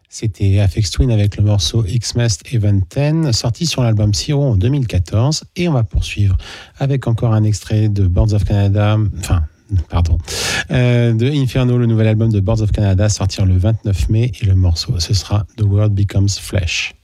C'était Aphex Twin avec le morceau Xmas Event 10, sorti sur l'album Siro en 2014. Et on va poursuivre avec encore un extrait de Boards of Canada, de Inferno, le nouvel album de Boards of Canada, sortir le 29 mai. Et le morceau, ce sera The World Becomes Flesh.